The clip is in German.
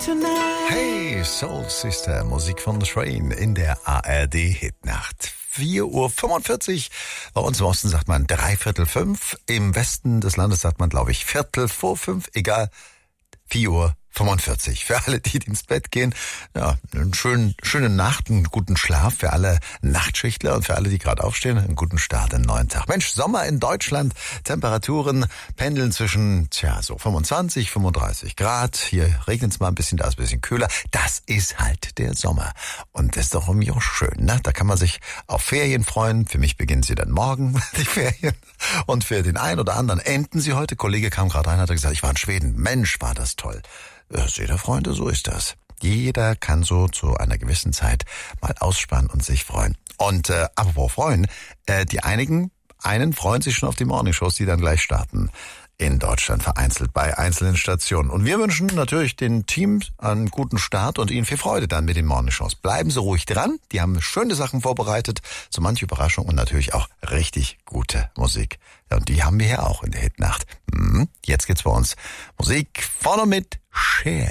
Hey, Soul Sister, Musik von The Train in der ARD Hitnacht. 4:45 Uhr. Bei uns im Osten sagt man 4:45. Im Westen des Landes sagt man, glaube ich, 4:45. Egal, 4:45 Uhr. Für alle, die ins Bett gehen, ja, eine schöne Nacht, einen guten Schlaf. Für alle Nachtschichtler und für alle, die gerade aufstehen, einen guten Start in den neuen Tag. Mensch, Sommer in Deutschland. Temperaturen pendeln zwischen, so 25, 35 Grad. Hier regnet es mal ein bisschen, da ist ein bisschen kühler. Das ist halt der Sommer. Und das ist doch irgendwie auch schön, ne? Da kann man sich auf Ferien freuen. Für mich beginnen sie dann morgen, die Ferien. Und für den einen oder anderen enden sie heute. Kollege kam gerade rein, hat gesagt, ich war in Schweden. Mensch, war das toll. Seht ihr, Freunde, so ist das. Jeder kann so zu einer gewissen Zeit mal ausspannen und sich freuen. Und apropos freuen, einen freuen sich schon auf die Morningshows, die dann gleich starten in Deutschland, vereinzelt bei einzelnen Stationen. Und wir wünschen natürlich den Teams einen guten Start und ihnen viel Freude dann mit den Morningshows. Bleiben Sie ruhig dran, die haben schöne Sachen vorbereitet, so manche Überraschung und natürlich auch richtig gute Musik. Ja, und die haben wir hier auch in der Hitnacht. Jetzt geht's bei uns Musik vorne mit Cher.